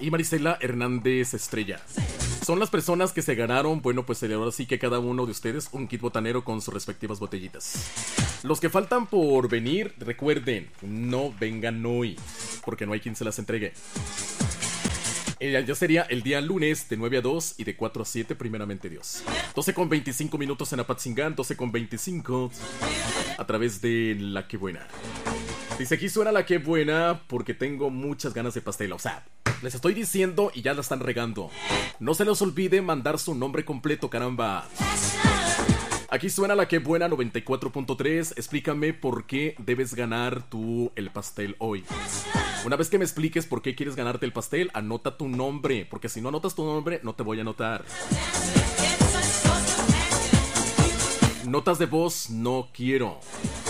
y Marisela Hernández Estrella. Son las personas que se ganaron, bueno, pues ahora sí que cada uno de ustedes un kit botanero con sus respectivas botellitas. Los que faltan por venir, recuerden, no vengan hoy, porque no hay quien se las entregue. Ya sería el día lunes de 9 a 2 y de 4 a 7, primeramente Dios. 12 con 25 minutos en Apatzingán, 12 con 25 a través de La Que Buena. Dice, aquí suena La Que Buena porque tengo muchas ganas de pastel. O sea, les estoy diciendo y ya la están regando. No se les olvide mandar su nombre completo, caramba. Aquí suena La Que Buena 94.3. Explícame por qué debes ganar tú el pastel hoy. Una vez que me expliques por qué quieres ganarte el pastel, anota tu nombre, porque si no anotas tu nombre, no te voy a anotar. Notas de voz no quiero.